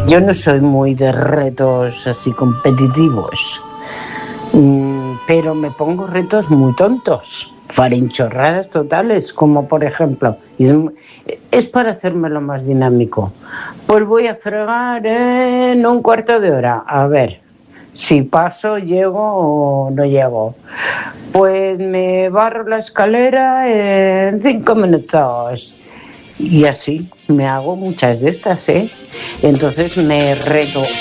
Yo no soy muy de retos así competitivos, pero me pongo retos muy tontos, farinchorradas totales, como por ejemplo, es para hacérmelo más dinámico. Pues voy a fregar en un cuarto de hora, a ver si paso, llego o no llego. Pues me barro la escalera en 5 minutos. Y así me hago muchas de estas, ¿eh? Entonces me reto